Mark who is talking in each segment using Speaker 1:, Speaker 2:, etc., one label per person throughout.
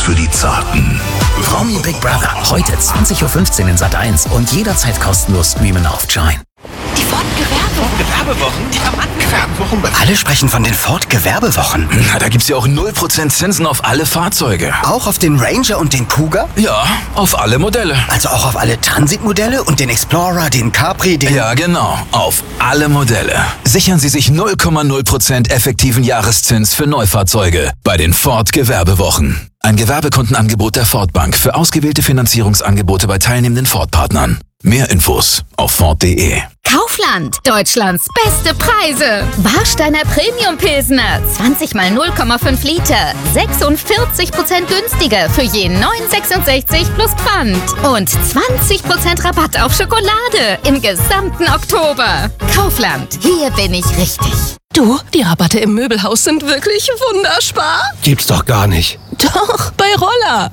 Speaker 1: für die Zarten.
Speaker 2: Promi Big Brother. Heute 20.15 Uhr in Sat.1 und jederzeit kostenlos streamen auf Join.
Speaker 3: Die Ford-Gewerbewochen?
Speaker 1: Gewerbewochen?
Speaker 2: Alle sprechen von den Ford-Gewerbewochen.
Speaker 4: Na, da gibt's ja auch 0% Zinsen auf alle Fahrzeuge.
Speaker 2: Auch auf den Ranger und den Kuga?
Speaker 4: Ja, auf alle Modelle.
Speaker 2: Also auch auf alle Transit-Modelle und den Explorer, den Capri, den...
Speaker 4: Ja, genau. Auf alle Modelle. Sichern Sie sich 0,0% effektiven Jahreszins für Neufahrzeuge bei den Ford-Gewerbewochen. Ein Gewerbekundenangebot der Ford Bank für ausgewählte Finanzierungsangebote bei teilnehmenden Ford-Partnern. Mehr Infos auf Ford.de.
Speaker 3: Kaufland, Deutschlands beste Preise. Warsteiner Premium Pilsner, 20 mal 0,5 Liter, 46% günstiger für je 9,66 plus Pfand. Und 20% Rabatt auf Schokolade im gesamten Oktober. Kaufland, hier bin ich richtig.
Speaker 5: Du, die Rabatte im Möbelhaus sind wirklich wunderspar.
Speaker 1: Gibt's doch gar nicht.
Speaker 5: Doch, bei Roller.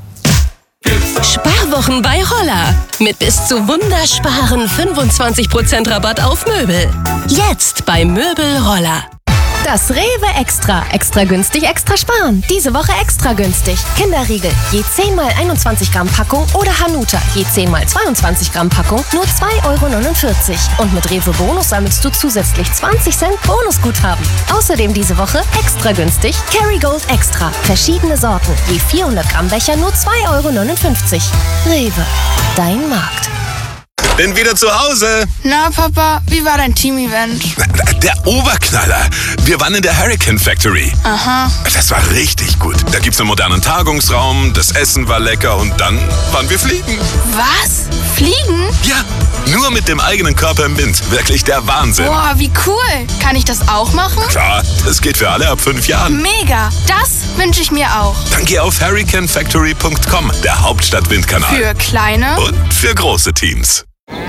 Speaker 5: Sparwochen bei Roller. Mit bis zu wundersparen 25% Rabatt auf Möbel. Jetzt bei Möbel Roller.
Speaker 6: Das Rewe Extra. Extra günstig, extra sparen. Diese Woche extra günstig. Kinderriegel, je 10 mal 21 Gramm Packung oder Hanuta, je 10 mal 22 Gramm Packung, nur 2,49 €. Und mit Rewe Bonus sammelst du zusätzlich 20 Cent Bonusguthaben. Außerdem diese Woche extra günstig Kerrygold Extra. Verschiedene Sorten, je 400 Gramm Becher, nur 2,59 €. Rewe, dein Markt.
Speaker 7: Bin wieder zu Hause.
Speaker 8: Na, Papa, wie war dein Team-Event?
Speaker 7: Der Oberknaller. Wir waren in der Hurricane Factory.
Speaker 8: Aha.
Speaker 7: Das war richtig gut. Da gibt's einen modernen Tagungsraum, das Essen war lecker und dann waren wir fliegen.
Speaker 8: Was? Fliegen?
Speaker 7: Ja, nur mit dem eigenen Körper im Wind. Wirklich der Wahnsinn.
Speaker 8: Boah, wie cool. Kann ich das auch machen?
Speaker 7: Klar, das geht für alle ab 5 Jahren.
Speaker 8: Mega. Das wünsche ich mir auch.
Speaker 7: Dann geh auf hurricanefactory.com, der Hauptstadt-Windkanal.
Speaker 8: Für kleine
Speaker 7: Und für große Teams.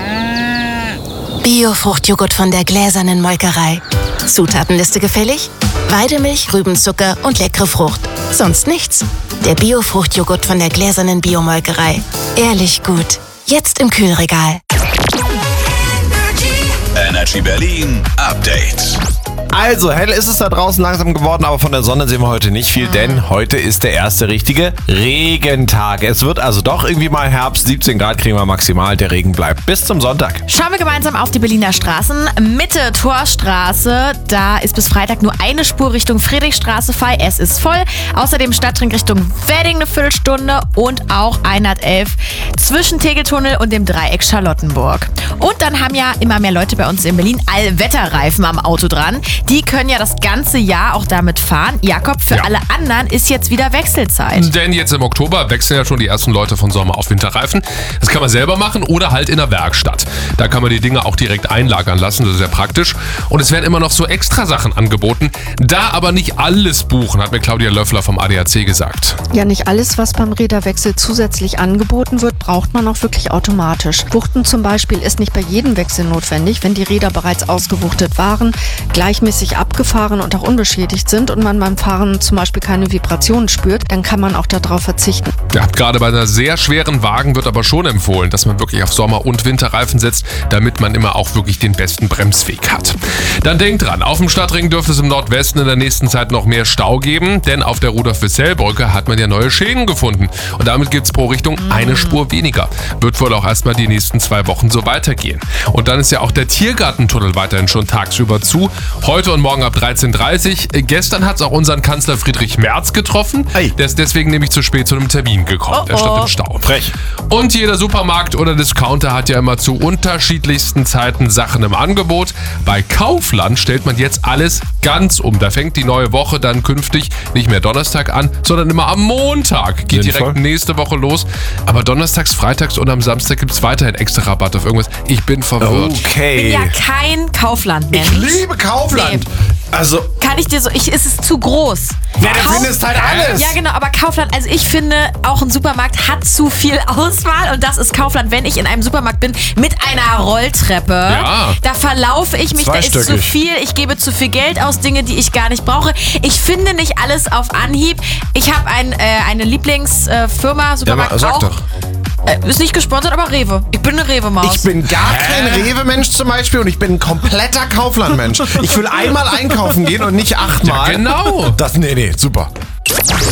Speaker 5: Bio-Fruchtjoghurt von der gläsernen Molkerei. Zutatenliste gefällig? Weidemilch, Rübenzucker und leckere Frucht. Sonst nichts. Der Bio-Fruchtjoghurt von der gläsernen Biomolkerei. Ehrlich gut. Jetzt im Kühlregal.
Speaker 7: Energy Berlin Update.
Speaker 9: Also, hell ist es da draußen langsam geworden, aber von der Sonne sehen wir heute nicht viel, denn heute ist der erste richtige Regentag. Es wird also doch irgendwie mal Herbst, 17 Grad kriegen wir maximal, der Regen bleibt bis zum Sonntag.
Speaker 10: Schauen wir gemeinsam auf die Berliner Straßen. Mitte Torstraße, da ist bis Freitag nur eine Spur Richtung Friedrichstraße frei. Es ist voll. Außerdem Stadtring Richtung Wedding eine Viertelstunde und auch 111 zwischen Tegeltunnel und dem Dreieck Charlottenburg. Und dann haben ja immer mehr Leute bei uns in Berlin Allwetterreifen am Auto dran. Die können ja das ganze Jahr auch damit fahren. Jakob, für alle anderen ist jetzt wieder Wechselzeit.
Speaker 11: Denn jetzt im Oktober wechseln ja schon die ersten Leute von Sommer auf Winterreifen. Das kann man selber machen oder halt in der Werkstatt. Da kann man die Dinge auch direkt einlagern lassen, das ist sehr praktisch. Und es werden immer noch so extra Sachen angeboten. Da aber nicht alles buchen, hat mir Claudia Löffler vom ADAC gesagt.
Speaker 12: Ja, nicht alles, was beim Räderwechsel zusätzlich angeboten wird, braucht man auch wirklich automatisch. Wuchten zum Beispiel ist nicht bei jedem Wechsel notwendig, wenn die Räder bereits ausgewuchtet waren, gleichmäßig abgefahren und auch unbeschädigt sind und man beim Fahren zum Beispiel keine Vibrationen spürt, dann kann man auch darauf verzichten.
Speaker 11: Ja, gerade bei einer sehr schweren Wagen wird aber schon empfohlen, dass man wirklich auf Sommer- und Winterreifen setzt, damit man immer auch wirklich den besten Bremsweg hat. Dann denkt dran, auf dem Stadtring dürfte es im Nordwesten in der nächsten Zeit noch mehr Stau geben, denn auf der Rudolf-Wissell-Brücke hat man ja neue Schäden gefunden und damit gibt es pro Richtung eine Spur weniger. Wird wohl auch erstmal die nächsten 2 Wochen so weitergehen. Und dann ist ja auch der Tiergartentunnel weiterhin schon tagsüber zu. Heute und morgen ab 13:30 Uhr. Gestern hat es auch unseren Kanzler Friedrich Merz getroffen.
Speaker 9: Hey.
Speaker 11: Der ist deswegen nämlich zu spät zu einem Termin gekommen. Der stand im Stau.
Speaker 9: Frech.
Speaker 11: Und jeder Supermarkt oder Discounter hat ja immer zu unterschiedlichsten Zeiten Sachen im Angebot. Bei Kaufland stellt man jetzt alles ganz um. Da fängt die neue Woche dann künftig nicht mehr Donnerstag an, sondern immer am Montag. Geht
Speaker 9: Sinnvoll.
Speaker 11: direkt nächste Woche los. Aber donnerstags, freitags und am Samstag gibt es weiterhin extra Rabatt auf irgendwas. Ich bin verwirrt.
Speaker 10: Ich bin
Speaker 9: Okay.
Speaker 10: ja kein Kaufland-Mensch.
Speaker 9: Ich liebe Kaufland. Also,
Speaker 10: Kann ich dir so, es ist zu groß.
Speaker 9: ja, du findest halt alles.
Speaker 10: Ja, genau, aber Kaufland, also ich finde, auch ein Supermarkt hat zu viel Auswahl und das ist Kaufland, wenn ich in einem Supermarkt bin mit einer Rolltreppe.
Speaker 11: Ja.
Speaker 10: Da verlaufe ich mich, da ist zu
Speaker 9: Zweistöckig.
Speaker 10: viel, ich gebe zu viel Geld aus, Dinge, die ich gar nicht brauche. Ich finde nicht alles auf Anhieb. Ich habe eine Lieblingsfirma, Supermarkt
Speaker 9: sag
Speaker 10: auch.
Speaker 9: doch.
Speaker 10: Ist nicht gesponsert, aber Rewe. Ich bin eine Rewe-Maus.
Speaker 9: Ich bin gar kein Rewe-Mensch zum Beispiel und ich bin ein kompletter Kaufland-Mensch. Ich will einmal einkaufen gehen und nicht 8-mal.
Speaker 11: Ja, genau.
Speaker 9: Nee, super.